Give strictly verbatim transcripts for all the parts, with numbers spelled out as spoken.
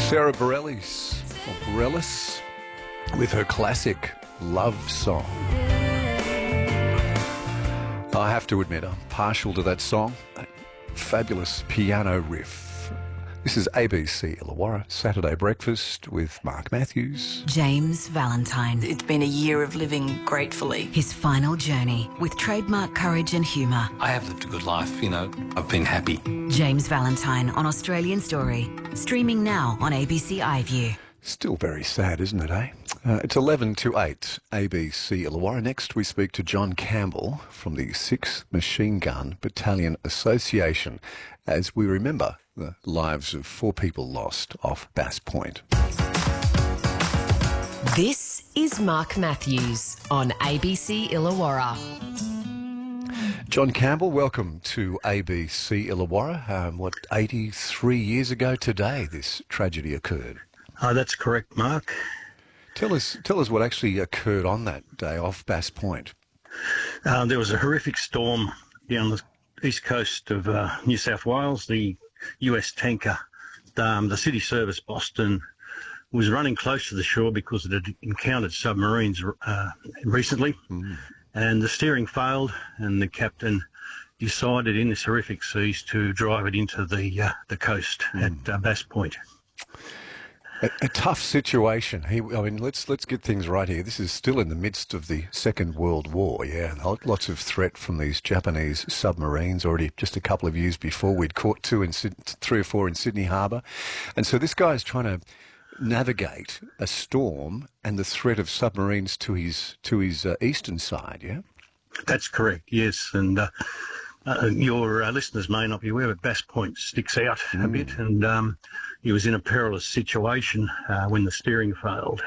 Sarah Bareilles, or Bareilles, with her classic love song. I have to admit, I'm partial to that song. That fabulous piano riff. This is A B C Illawarra, Saturday Breakfast with Mark Matthews. James Valentine. It's been a year of living gratefully. His final journey with trademark courage and humour. I have lived a good life, you know. I've been happy. James Valentine on Australian Story. Streaming now on A B C iView. Still very sad, isn't it, eh? Uh, it's eleven to eight, A B C Illawarra. Next we speak to John Campbell from the sixth Machine Gun Battalion Association as we remember the lives of four people lost off Bass Point. This is Mark Matthews on A B C Illawarra. John Campbell, welcome to A B C Illawarra. Um, what, eighty-three years ago today this tragedy occurred? Oh, that's correct, Mark. Tell us, tell us what actually occurred on that day off Bass Point. Uh, there was a horrific storm down the east coast of uh, New South Wales. The U S tanker, um, the City Service Boston, was running close to the shore because it had encountered submarines uh, recently, mm. and the steering failed, and the captain decided in this horrific seas to drive it into the uh, the coast mm. at uh, Bass Point. A, a tough situation. He, I mean, let's let's get things right here. This is still in the midst of the Second World War, yeah. Lots of threat from these Japanese submarines already just a couple of years before. We'd caught two in three or four in Sydney Harbour. And so this guy's trying to navigate a storm and the threat of submarines to his to his uh, eastern side, yeah? That's correct, yes. And uh, uh, your uh, listeners may not be aware, but Bass Point sticks out mm. a bit, and um, he was in a perilous situation uh, when the steering failed.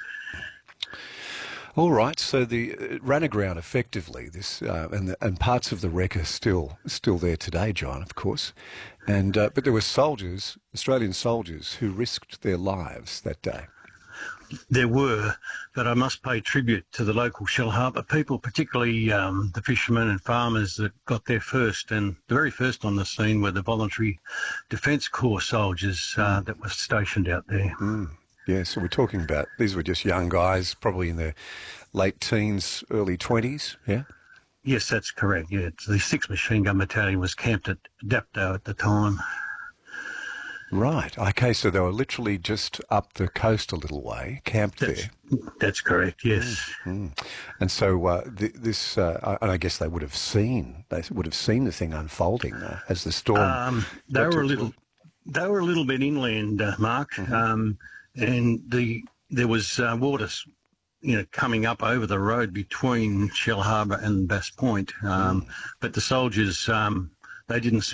All right, so the it ran aground effectively. This uh, and the, and parts of the wreck are still still there today, John, of course. And uh, but there were soldiers, Australian soldiers, who risked their lives that day. There were, but I must pay tribute to the local Shellharbour people, particularly um, the fishermen and farmers that got there first. And the very first on the scene were the Voluntary Defence Corps soldiers uh, that were stationed out there. Mm. Yeah, so we're talking about, these were just young guys, probably in their late teens, early twenties, yeah? Yes, that's correct, yeah. The sixth Machine Gun Battalion was camped at Dapto at the time. Right. Okay, so they were literally just up the coast a little way, camped that's, there. That's correct, yes. Mm-hmm. And so uh, th- this, uh, and I guess they would have seen, they would have seen the thing unfolding uh, as the storm. Um, they were a little, they were a little bit inland, uh, Mark, mm-hmm. um, and the there was uh, water, you know, coming up over the road between Shellharbour and Bass Point, um, mm. but the soldiers, um, they didn't